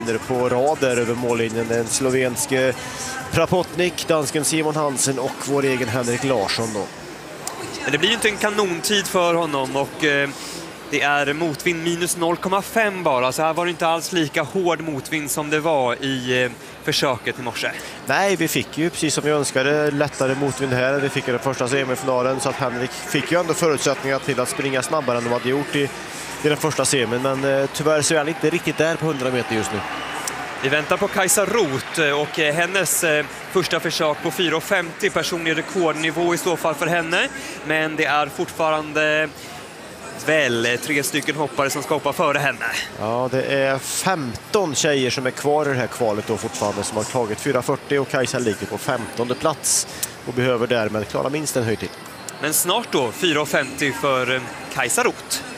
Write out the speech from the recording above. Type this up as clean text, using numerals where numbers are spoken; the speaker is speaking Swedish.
På rader över mållinjen. Den slovenske Prapotnik, dansken Simon Hansen och vår egen Henrik Larsson då. Det blir ju inte en kanontid för honom och det är motvind minus 0,5 bara. Så här var det inte alls lika hård motvind som det var i försöket i morse. Nej, vi fick ju precis som vi önskade lättare motvind här. Vi fick den första semifinalen så att Henrik fick ju ändå förutsättningar till att springa snabbare än de hade gjort i den första semin. Men tyvärr så är han inte riktigt där på 100 meter just nu. Vi väntar på Kajsa Roth och hennes första försök på 4,50, personlig rekordnivå i så fall för henne. Men det är fortfarande väl 3 stycken hoppare som ska hoppa före henne. Ja, det är 15 tjejer som är kvar i det här kvalet då fortfarande som har tagit 4,40 och Kajsa ligger på 15:e plats och behöver därmed klara minst en höjdtid. Men snart då 4,50 för Kajsa Roth.